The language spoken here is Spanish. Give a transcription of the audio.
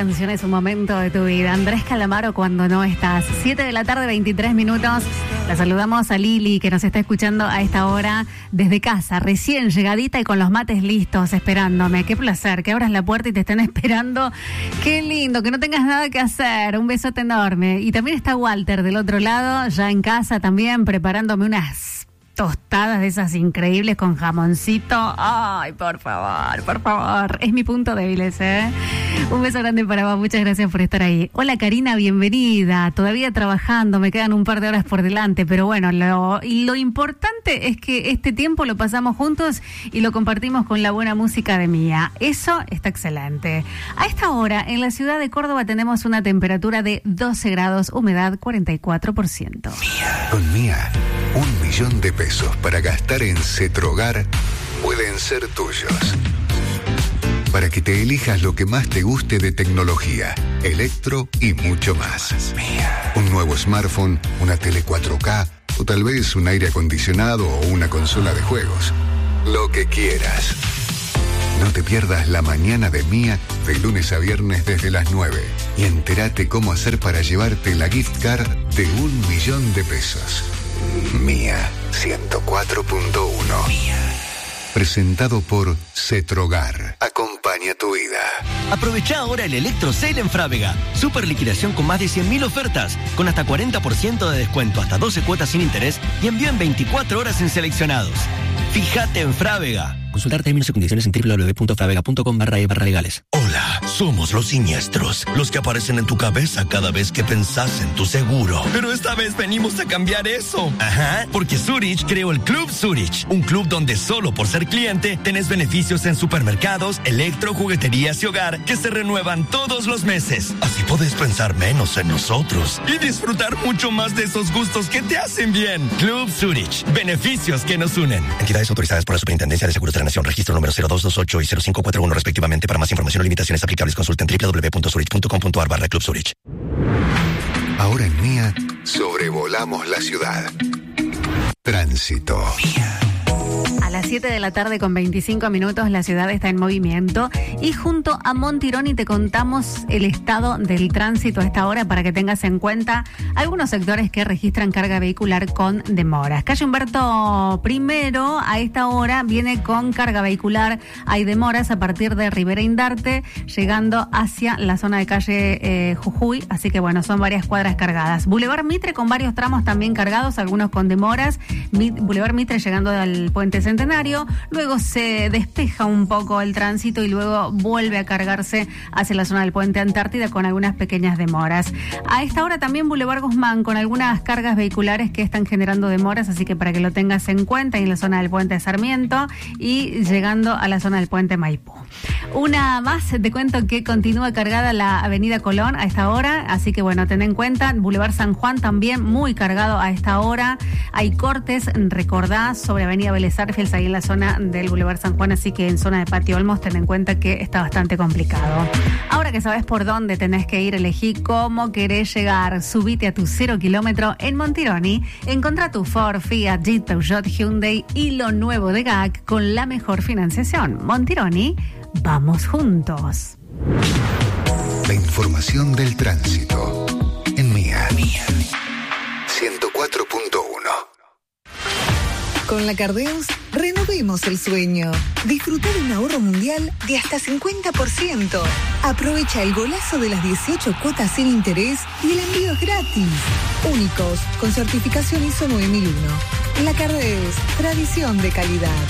canción es un momento de tu vida. Andrés Calamaro, Cuando no estás. 7 de la tarde, 23 minutos. La saludamos a Lili, que nos está escuchando a esta hora desde casa, recién llegadita y con los mates listos, esperándome. Qué placer que abras la puerta y te estén esperando. Qué lindo, que no tengas nada que hacer. Un besote enorme. Y también está Walter del otro lado, ya en casa también, preparándome unas tostadas de esas increíbles con jamoncito. Ay, por favor. Es mi punto débil ese, ¿eh? Un beso grande para vos, muchas gracias por estar ahí. Hola Karina, bienvenida. Todavía trabajando, me quedan un par de horas por delante, pero bueno, lo importante es que este tiempo lo pasamos juntos y lo compartimos con la buena música de Mía. Eso está excelente. A esta hora, en la ciudad de Córdoba tenemos una temperatura de 12 grados, humedad 44%. Mía. Con Mía, 1 millón de pesos para gastar en Cetrogar pueden ser tuyos. Para que te elijas lo que más te guste de tecnología, electro y mucho más. Un nuevo smartphone, una tele 4K o tal vez un aire acondicionado o una consola de juegos. Lo que quieras. No te pierdas la mañana de Mía de lunes a viernes desde las 9 y entérate cómo hacer para llevarte la gift card de 1 millón de pesos. Mía 104.1. Mía. Presentado por Cetrogar. Acompaña tu vida. Aprovecha ahora el Electro Sale en Frávega. Super liquidación con más de 100.000 ofertas, con hasta 40% de descuento, hasta 12 cuotas sin interés y envío en 24 horas en seleccionados. Fíjate en Frávega. Consultar términos y condiciones en www.fravega.com/e/legales. Hola, somos los siniestros, los que aparecen en tu cabeza cada vez que pensás en tu seguro. Pero esta vez venimos a cambiar eso. Ajá, porque Zurich creó el Club Zurich, un club donde solo por ser cliente tenés beneficios en supermercados, electro, jugueterías y hogar que se renuevan todos los meses. Así podés pensar menos en nosotros y disfrutar mucho más de esos gustos que te hacen bien. Club Zurich, beneficios que nos unen. Entidades autorizadas por la Superintendencia de Seguros de la Nación, registro número 0228 y 0541 respectivamente. Para más información o limitaciones aplicables, consulten www.zurich.com.ar/Club Zurich. Ahora en Mía, sobrevolamos la ciudad. Tránsito. Mía. A las 7 de la tarde con 25 minutos la ciudad está en movimiento y junto a Montironi te contamos el estado del tránsito a esta hora para que tengas en cuenta algunos sectores que registran carga vehicular con demoras. Calle Humberto I a esta hora viene con carga vehicular. Hay demoras a partir de Rivera Indarte llegando hacia la zona de calle Jujuy, así que bueno, son varias cuadras cargadas. Boulevard Mitre con varios tramos también cargados, algunos con demoras. Boulevard Mitre llegando al Puente Centenario, luego se despeja un poco el tránsito y luego vuelve a cargarse hacia la zona del Puente Antártida con algunas pequeñas demoras. A esta hora también Boulevard Guzmán con algunas cargas vehiculares que están generando demoras, así que para que lo tengas en cuenta, y en la zona del Puente Sarmiento y llegando a la zona del Puente Maipú. Una más, te cuento que continúa cargada la Avenida Colón a esta hora, así que bueno, ten en cuenta. Boulevard San Juan también muy cargado a esta hora. Hay cortes, recordá, sobre Avenida Vélez Arfield, ahí en la zona del Boulevard San Juan, así que en zona de Patio Olmos ten en cuenta que está bastante complicado. Ahora que sabes por dónde tenés que ir, elegí cómo querés llegar. Subite a tu 0 kilómetro en Montironi. Encontrá tu Ford, Fiat, Jeep, Peugeot, Hyundai y lo nuevo de GAC con la mejor financiación. Montironi, vamos juntos. La información del tránsito en Mía 104.1. Con la Cardeus, renovemos el sueño. Disfruta de un ahorro mundial de hasta 50%. Aprovecha el golazo de las 18 cuotas sin interés y el envío es gratis. Únicos, con certificación ISO 9001. La Cardeus, tradición de calidad.